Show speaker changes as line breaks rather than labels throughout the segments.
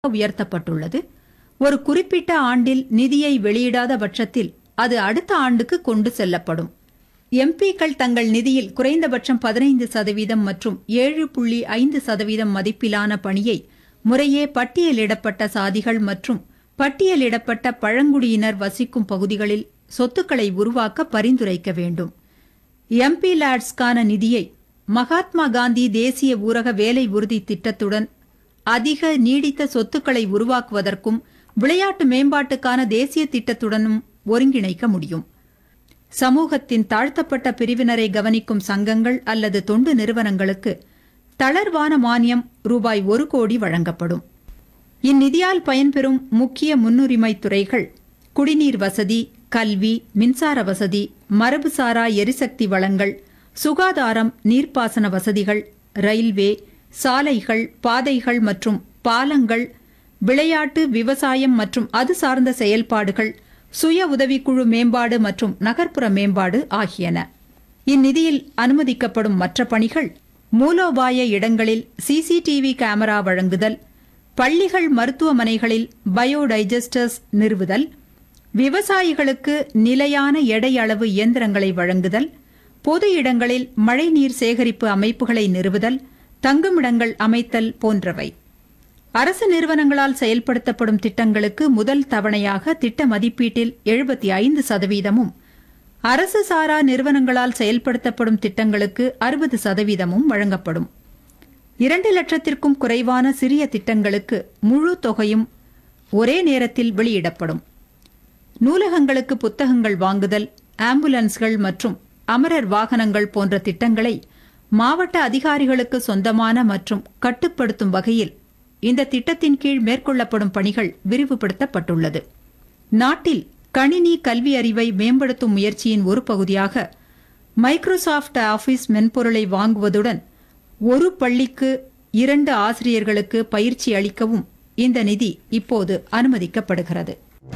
உயர்த்தப்பட்டுள்ளது. ஒரு குறிப்பிட்ட ஆண்டில் நிதியை வெளியிடாத பட்சத்தில் அது அடுத்த ஆண்டுக்கு கொண்டு செல்லப்படும். எம்பிக்கள் தங்கள் நிதியில் குறைந்தபட்சம் 15% மற்றும் 7.5% மதிப்பிலான பணியை முறையே பட்டியலிடப்பட்ட சாதிகள் மற்றும் பட்டியலிடப்பட்ட பழங்குடியினர் வசிக்கும் பகுதிகளில் சொத்துக்களை உருவாக்க பரிந்துரைக்க வேண்டும். எம்பி லேட்ஸ்க்கான நிதியை மகாத்மா காந்தி தேசிய ஊரக வேலை உறுதி திட்டத்துடன் அதிக நீடித்த சொத்துக்களை உருவாக்குவதற்கும் விளையாட்டு மேம்பாட்டுக்கான தேசிய திட்டத்துடனும் ஒருங்கிணைக்க முடியும். சமூகத்தின் தாழ்த்தப்பட்ட பிரிவினரை கவனிக்கும் சங்கங்கள் அல்லது தொண்டு நிறுவனங்களுக்கு தளர்வான மானியம் ரூபாய் 1 கோடி வழங்கப்படும். இந்நிதியால் பயன்பெறும் முக்கிய முன்னுரிமை துறைகள் குடிநீர் வசதி, கல்வி, மின்சார வசதி, மரபுசாரா எரிசக்தி வளங்கள், சுகாதாரம், நீர்ப்பாசன வசதிகள், ரயில்வே, சாலைகள், பாதைகள் மற்றும் பாலங்கள், விளையாட்டு, விவசாயம் மற்றும் அது சார்ந்த செயல்பாடுகள், சுய உதவிக்குழு மேம்பாடு மற்றும் நகர்ப்புற மேம்பாடு ஆகியன. இந்நிதியில் அனுமதிக்கப்படும் மற்ற பணிகள் மூலோபாய இடங்களில் சிசிடிவி கேமரா வழங்குதல், பள்ளிகள், மருத்துவமனைகளில் பயோடைஜஸ்டர்ஸ் நிறுவுதல், விவசாயிகளுக்கு நிலையான எடை அளவு இயந்திரங்களை வழங்குதல், பொது இடங்களில் மழைநீர் சேகரிப்பு அமைப்புகளை நிறுவுதல், தங்குமிடங்கள் அமைத்தல் போன்றவை. அரசு நிறுவனங்களால் செயல்படுத்தப்படும் திட்டங்களுக்கு முதல் தவணையாக திட்ட மதிப்பீட்டில் 75%, அரசு சாரா நிறுவனங்களால் செயல்படுத்தப்படும் திட்டங்களுக்கு 60% வழங்கப்படும். 2 லட்சத்திற்கும் குறைவான சிறிய திட்டங்களுக்கு முழு தொகையும் ஒரே நேரத்தில் வெளியிடப்படும். நூலகங்களுக்கு புத்தகங்கள் வாங்குதல், ஆம்புலன்ஸ்கள் மற்றும் அமரர் வாகனங்கள் போன்ற திட்டங்களை மாவட்ட அதிகாரிகளுக்கு சொந்தமான மற்றும் கட்டுப்படுத்தும் வகையில் இந்த திட்டத்தின் கீழ் மேற்கொள்ளப்படும் பணிகள் விரிவுபடுத்தப்பட்டுள்ளது. நாட்டில் கணினி கல்வி அறிவை மேம்படுத்தும் முயற்சியின் ஒரு பகுதியாக மைக்ரோசாஃப்ட் ஆபீஸ் மென்பொருளை வாங்குவதுடன் ஒரு பள்ளிக்கு 2 ஆசிரியர்களுக்கு பயிற்சி அளிக்கவும் இந்த நிதி இப்போது அனுமதிக்கப்படுகிறது.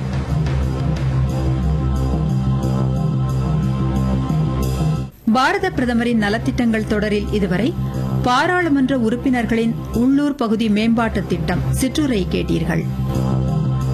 பாரத பிரதமரின் நலத்திட்டங்கள் தொடரில் இதுவரை பாராளுமன்ற உறுப்பினர்களின் உள்ளூர் பகுதி மேம்பாட்டு திட்டம் சிற்றுரை கேட்டீர்கள்.